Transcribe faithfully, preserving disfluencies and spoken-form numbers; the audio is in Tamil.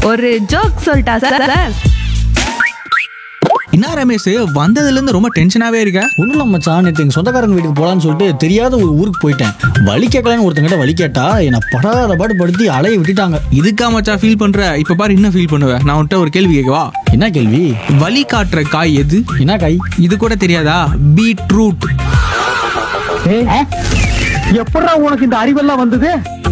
ஒரு ஜோக் சொல்லிட்டா சார்? என்ன ரமேஷ், வந்ததுல இருந்து ரொம்ப டென்ஷனாவே இருக்க? ஒன்றும் இல்லை மச்சான், நேற்று எங்கள் சொந்தக்காரங்க வீட்டுக்கு போகலான்னு சொல்லிட்டு தெரியாத ஒரு ஊருக்கு போயிட்டேன். வழி கேட்கலான்னு ஒருத்தங்கிட்ட வழி கேட்டா என்னை படாத பாடு படுத்தி அலைய விட்டுட்டாங்க. இதுக்கா மச்சான் ஃபீல் பண்ற? இப்ப பாரு என்ன ஃபீல் பண்ணுவ. நான் உன்கிட்ட ஒரு கேள்வி கேட்கவா? என்ன கேள்வி? வழி காட்டுற காய் எது? என்ன காய்? இது கூட தெரியாதா? பீட்ரூட். எப்படா உனக்கு இந்த அறிவெல்லாம் வந்தது?